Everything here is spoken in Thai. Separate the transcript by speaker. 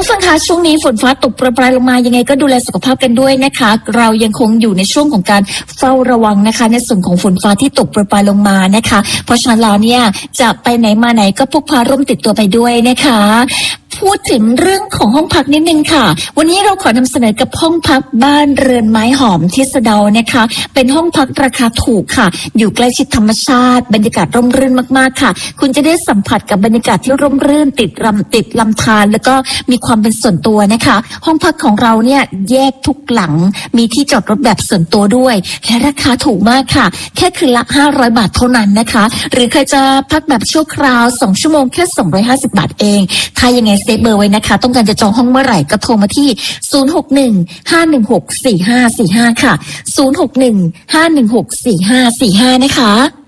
Speaker 1: ฟังคะช่วงนี้ฝนฟ้าตกโปรยปลายลงมายังไงก็ดูแลสุขภาพกันด้วยนะคะเรายังคงอยู่ในช่วงของการเฝ้าระวังนะคะในส่วนของฝนฟ้าที่ตกโปรยปลายลงมานะคะเพราะฉะนั้นแล้วเนี่ยจะไปไหนมาไหนก็พกพาร่มติดตัวไปด้วยนะคะพูดถึงเรื่องของห้องพักนิดนึงค่ะวันนี้เราขอนำเสนอกับห้องพักบ้านเรือนไม้หอมที่สะเดานะคะเป็นห้องพักราคาถูกค่ะอยู่ใกล้ชิดธรรมชาติบรรยากาศร่มรื่นมากๆค่ะคุณจะได้สัมผัสกับบรรยากาศที่ร่มรื่นติดลำธารแล้วก็มีความเป็นส่วนตัวนะคะห้องพักของเราเนี่ยแยกทุกหลังมีที่จอดรถแบบส่วนตัวด้วยและราคาถูกมากค่ะแค่คืนละ500 บาทเท่านั้นนะคะหรือใครจะพักแบบชั่วคราว2 ชั่วโมงแค่250 บาทเองถ้ายังไงเซฟเบอร์ไว้นะคะต้องการจะจองห้องเมื่อไหร่ก็โทรมาที่061-516-4545ค่ะ061-516-4545นะคะ